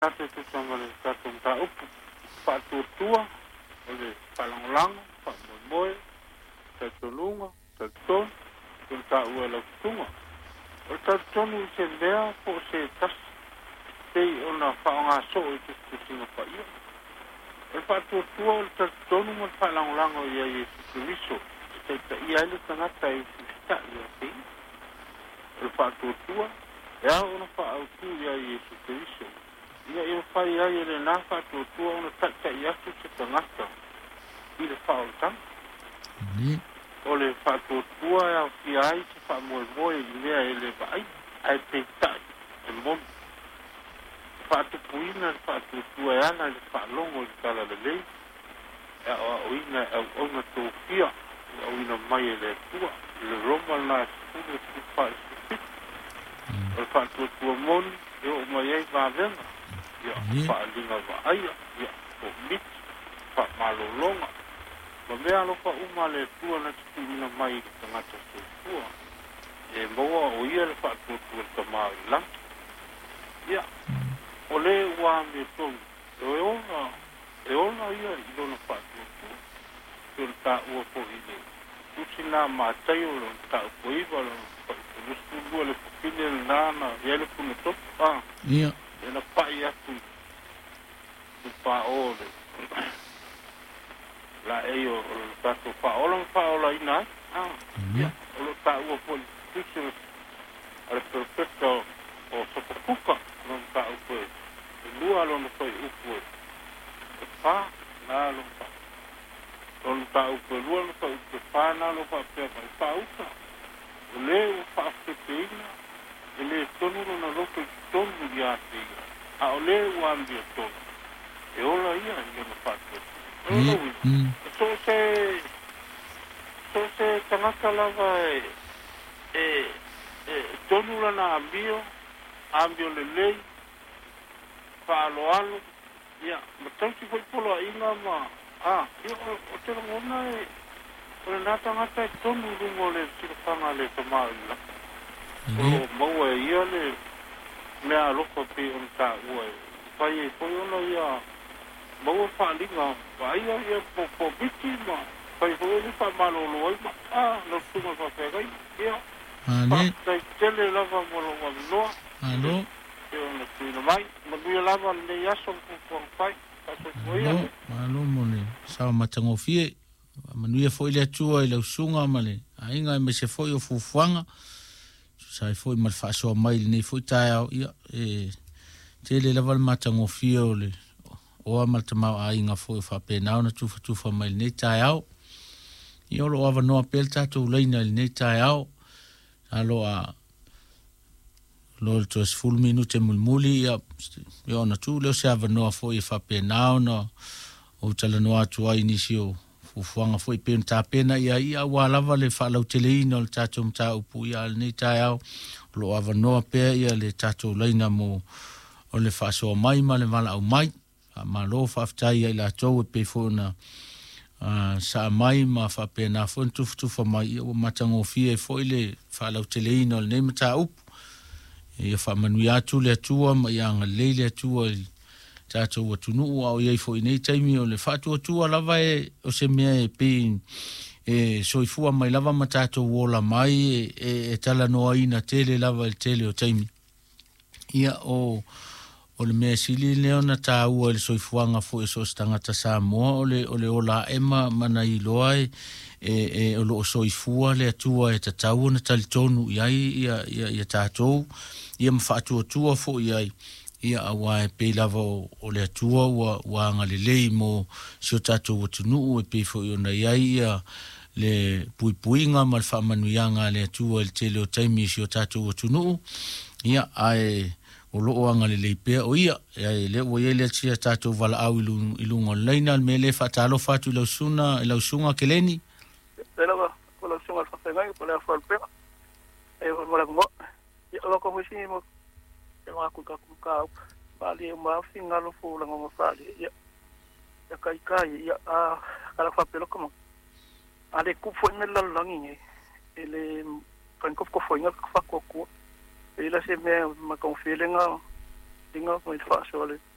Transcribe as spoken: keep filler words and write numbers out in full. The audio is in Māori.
Ate te tangale tato mta upu, whātua tua, o le whalangolango, whamoimoe, tato lunga, tato tonu, tonu tā ua lau tunga. O tato tonu i se mea, po se tas, tei o na whaonga so i te kusinga whaia. O le whātua tua, o le tato tonu mo le whalangolango i a Yesu Kiriso, te ta i aile tangata i fista i a tei. O le whātua tua, e a o na whaautu i a Yesu Kiriso. Ia ia whai ai e le nā whātua tua o na taita i atu se tangata i le whaoltang. O le whātua tua e au ki ai se whaamoe moe i lea e le vai, ai te tai, e monu. Whātupuina le whātua tua e ana le whaalongo i tala le lei, e au auina e au onga tō fia, e au ina mai e le tua, le roma nā sikuru e tu whae sikit. O le whātua tua monu, e o mai ei vāvenga. Ia, whaalinga wa aia, ia, o miti, wha malolonga. Ma mea loka uma le tua na titu ina mai ki tangata se tua. E maua o ia le whaatua tua ta maa i lanki. Ia, o le ua me tonu. E ona, e ona ia i lona whaatua tua. Tuna tā ua po i le. Tusi nā mātai o lona tā upo iwa lona whaatua. Nusu lua le pupine le nāna, ia le puna topu. Ah, ia. E na pai atu i whaole. La e o le tato whaola ma whaola ina. Ah, ia. O lo ta ua poli tusi ale perfecto o sopapuka non ta upo e. E lua lo na whai upo e. E wha, nā lo wha. O lo ta upo e lua lo whai upo e wha, nā lo wha pia mai wha uka. O le o wha afete ina. E le tonu na loko i tonu i ate ia. A o le ua ambia tonu. E ola ia i lena whātua. E ola ui. So se... So se tangata lava e... E... E tonu lana ambio. Ambio le lei. Whaalo alo. Ia. Ma tauti koi polo a inga ma... Ah. Ia o te rangona e... O le nā tangata e tonu rungo le sirapanga le tamā ila. O maua e ia le mea loko pe on tā ua e. Pai e poi ona ia maua whaalinga. Pai ia ia po po biti ma. Pai hoi ni wha malolo ai ma. Ah, no tunga whawhegai. Ia. Ale. Tai tele lava molo wa minoa. Alo. E ona tuina mai. Manuia lava le yaso kukuang pai. Alo. Alo mone. Sawa matango fie. Manuia foi le atua i lau sunga male. Ainga e me se foi o fufuanga. Sai foi mal faso mai nei foi tai ia e tele level matango fio le o mal tama ainga foi fa pena na tu tu fa mai nei tai au io lo ava no apelta tu leina nei tai au alo a lo to full minute mulmuli ia io na tu le se ava no foi fa pena no o tala no atu ai inisio fuanga foi pen ta pena ia ia wa lava le fa lau teleino le tato mta upu ia ni taiao lo ava no pe ia le tato leina mo o le fa so mai ma le mala au mai ma lo fa ftai ia la to pe fona sa mai ma fa pena fon tu tu fa mai o matango fie foi le fa lau teleino le mta upu ia fa manuia tu le tua ma ia ngale le tua tato wa tunu au ye fo nei taimi o le fatu tua lava e o se me pe e soifua mai lava matato wola mai e, e tala no aina tele lava el tele o taimi ia o o le me sili leona ta u le soifuanga fo e so stanga ta sa mo o le o le ola ema mana i loai e e o lo soifua le tua e tatau na talitonu ia ia ia ia tato ia mfatu tua fo ia ia awa e pe lava o le atua ua ua ngalelei mo sio tatou watunu e pe fo iona iai ia le puipuinga ma le whaamanuianga le atua le tele o taimi sio tatou watunu ia ai o loo ngalelei pea o ia e le ua iai le atia tatou vala au ilunga leina me le whatalo fatu ilau suna ilau sunga keleni e lawa o lau sunga whawhengai po le awhal pea e o mwala kumbo ia o lako mwisi mo e mga kukakukau pali e maafi ngalo fo langa mawhali ia ia kai kai ia a kala whapelo kama a le kufo ime lalangi e le kankuf kufo inga whakokua e la se mea makong feelinga inga mwit whaasole